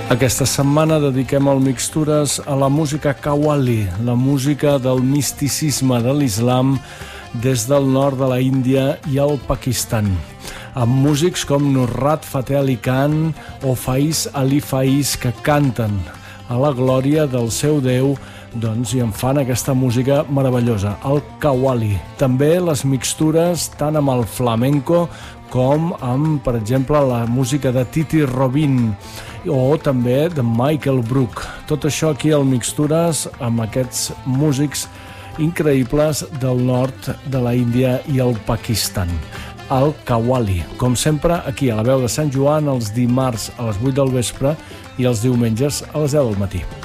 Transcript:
Aquesta setmana dediquem el Mixtures a la música Qawwali, la música del misticisme de l'islam des del nord de la Índia i el Pakistan, amb músics com Nusrat Fateh Ali Khan o Faiz Ali Faiz que canten a la glòria del seu déu, doncs, i en fan aquesta música meravellosa, el Qawwali. També les mixtures tant amb el flamenco com amb, per exemple, la música de Titi Robin o també de Michael Brook. Tot això aquí al Mixtures amb aquests músics increïbles del nord de la Índia i el Pakistan. El Qawwali, com sempre, aquí a la veu de Sant Joan, els dimarts a les 8 del vespre i els diumenges a les 10 del matí.